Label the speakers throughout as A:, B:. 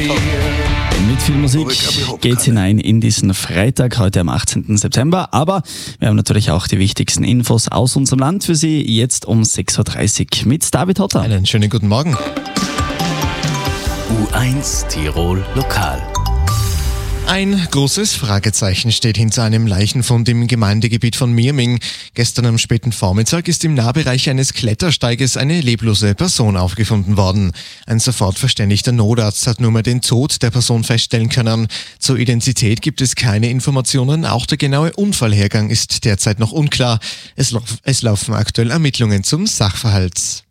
A: Mit viel Musik geht's hinein in diesen Freitag, heute am 18. September. Aber wir haben natürlich auch die wichtigsten Infos aus unserem Land für Sie jetzt um 6.30 Uhr mit David Hotter.
B: Einen schönen guten Morgen.
C: U1 Tirol Lokal.
B: Ein großes Fragezeichen steht hinter einem Leichenfund im Gemeindegebiet von Mirming. Gestern am späten Vormittag ist im Nahbereich eines Klettersteiges eine leblose Person aufgefunden worden. Ein sofort verständigter Notarzt hat nur mehr den Tod der Person feststellen können. Zur Identität gibt es keine Informationen, auch der genaue Unfallhergang ist derzeit noch unklar. Es laufen aktuell Ermittlungen zum Sachverhalt.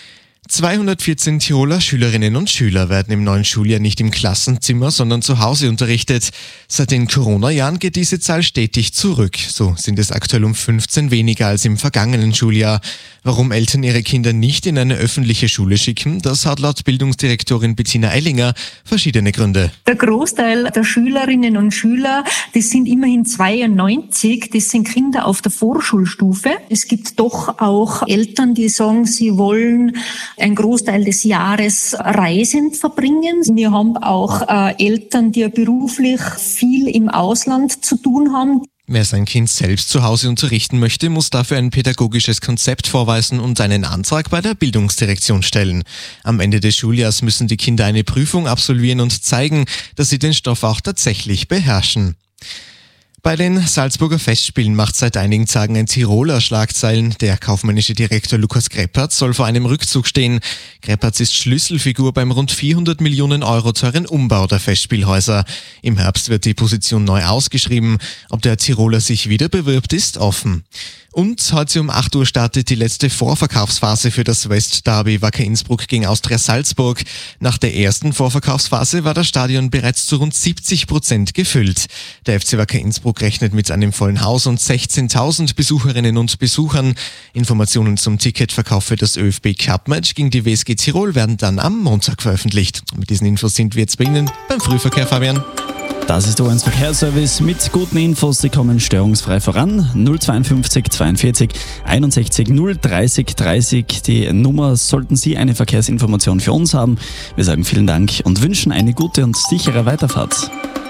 B: 214 Tiroler Schülerinnen und Schüler werden im neuen Schuljahr nicht im Klassenzimmer, sondern zu Hause unterrichtet. Seit den Corona-Jahren geht diese Zahl stetig zurück. So sind es aktuell um 15 weniger als im vergangenen Schuljahr. Warum Eltern ihre Kinder nicht in eine öffentliche Schule schicken, das hat laut Bildungsdirektorin Bettina Ellinger verschiedene Gründe.
D: Der Großteil der Schülerinnen und Schüler, das sind immerhin 92, das sind Kinder auf der Vorschulstufe. Es gibt doch auch Eltern, die sagen, sie wollen einen Großteil des Jahres reisend verbringen. Wir haben auch Eltern, die beruflich viel im Ausland zu tun haben.
B: Wer sein Kind selbst zu Hause unterrichten möchte, muss dafür ein pädagogisches Konzept vorweisen und einen Antrag bei der Bildungsdirektion stellen. Am Ende des Schuljahres müssen die Kinder eine Prüfung absolvieren und zeigen, dass sie den Stoff auch tatsächlich beherrschen. Bei den Salzburger Festspielen macht seit einigen Tagen ein Tiroler Schlagzeilen. Der kaufmännische Direktor Lukas Greppertz soll vor einem Rückzug stehen. Greppertz ist Schlüsselfigur beim rund 400 Millionen Euro teuren Umbau der Festspielhäuser. Im Herbst wird die Position neu ausgeschrieben. Ob der Tiroler sich wieder bewirbt, ist offen. Und heute um 8 Uhr startet die letzte Vorverkaufsphase für das West Derby Wacker Innsbruck gegen Austria Salzburg. Nach der ersten Vorverkaufsphase war das Stadion bereits zu rund 70% gefüllt. Der FC Wacker Innsbruck rechnet mit einem vollen Haus und 16.000 Besucherinnen und Besuchern. Informationen zum Ticketverkauf für das ÖFB Cup Match gegen die WSG Tirol werden dann am Montag veröffentlicht. Mit diesen Infos sind wir jetzt bei Ihnen beim Frühverkehr, Fabian.
A: Das ist U1 Verkehrsservice mit guten Infos. Sie kommen störungsfrei voran. 052 42 61 030 30. Die Nummer, sollten Sie eine Verkehrsinformation für uns haben. Wir sagen vielen Dank und wünschen eine gute und sichere Weiterfahrt.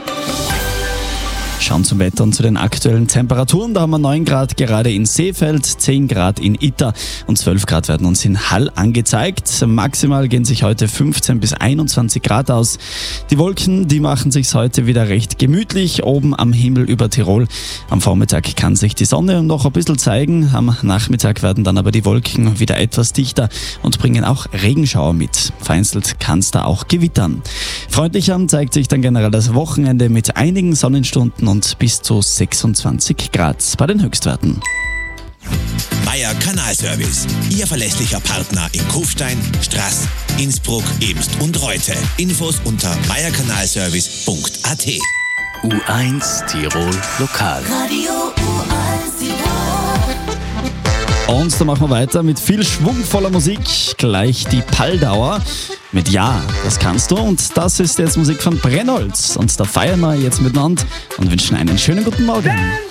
A: Schauen zum Wetter und zu den aktuellen Temperaturen. Da haben wir 9 Grad gerade in Seefeld, 10 Grad in Itter und 12 Grad werden uns in Hall angezeigt. Maximal gehen sich heute 15 bis 21 Grad aus. Die Wolken, die machen sich heute wieder recht gemütlich oben am Himmel über Tirol. Am Vormittag kann sich die Sonne noch ein bisschen zeigen. Am Nachmittag werden dann aber die Wolken wieder etwas dichter und bringen auch Regenschauer mit. Vereinzelt kann es da auch gewittern. Freundlicher zeigt sich dann generell das Wochenende mit einigen Sonnenstunden und bis zu 26 Grad bei den Höchstwerten.
C: Meier Kanalservice, Ihr verlässlicher Partner in Kufstein, Straß, Innsbruck, Ebst und Reute. Infos unter meierkanalservice.at. U1 Tirol Lokal.
E: Radio U1 Tirol.
A: Und da machen wir weiter mit viel schwungvoller Musik. Gleich die Palldauer mit Ja, das kannst du. Und das ist jetzt Musik von Brennholz. Und da feiern wir jetzt miteinander und wünschen einen schönen guten Morgen.